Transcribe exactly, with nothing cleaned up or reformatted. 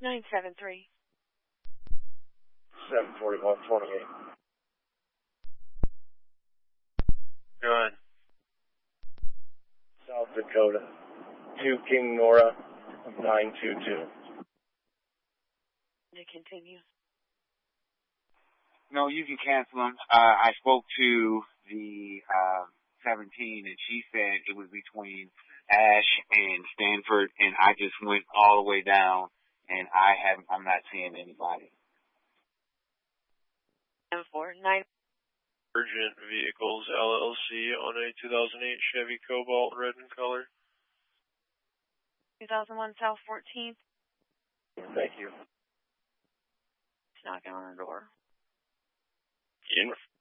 nine seven three. seven forty-one twenty-eight. Go ahead. South Dakota. two King Nora nine two two. To continue. No, you can cancel them. Uh, I spoke to the uh, seventeen, and she said it was between Ash and Stanford, and I just went all the way down, and I haven't. I'm not seeing anybody. seven four nine. Urgent Vehicles L L C on a two thousand eight Chevy Cobalt red in color. two thousand one South fourteenth. Thank you. Knocking on the door. In.